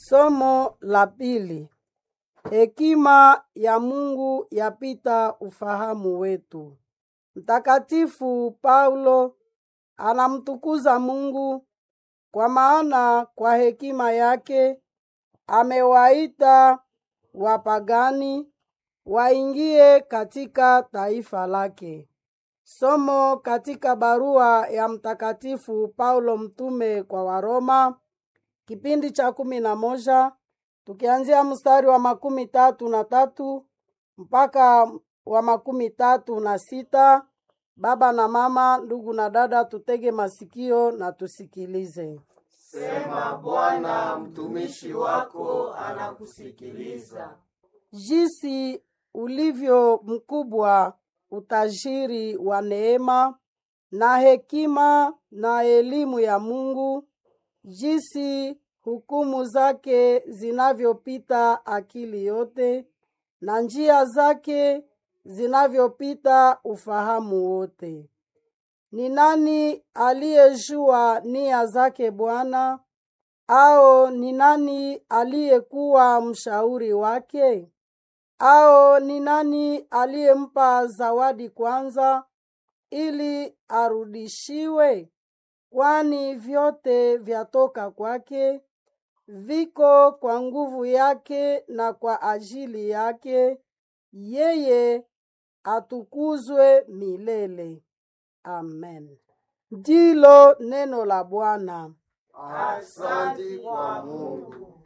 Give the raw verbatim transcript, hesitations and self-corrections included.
Somo la pili. Hekima ya Mungu yapita ufahamu wetu. Mtakatifu Paulo anamtukuza Mungu kwa maana kwa hekima yake amewaita wapagani waingie katika taifa lake. Somo katika barua ya Mtakatifu Paulo mtume kwa Waroma, kipindi cha kumi na moja, tukianzia mstari wa makumi tatu na tatu mpaka wa makumi tatu na sita. Baba na mama, ndugu na dada, tutege masikio na tusikilize. Sema Bwana, mtumishi wako anakusikiliza. Jinsi ulivyo mkubwa utajiri wa neema na hekima na elimu ya Mungu, jinsi hukumu zake zinavyopita akili yote, na njia zake zinavyopita ufahamu wote. Ni nani aliyejua nia zake Bwana? Au ni nani aliyekuwa mshauri wake? Au ni nani aliyempa zawadi kwanza ili arudishiwe? Kwani vyote vyatoka kwake, viko kwa nguvu yake na kwa ajili yake. Yeye atukuzwe milele. Amen. Ndilo neno la Bwana. Asante kwa Mungu.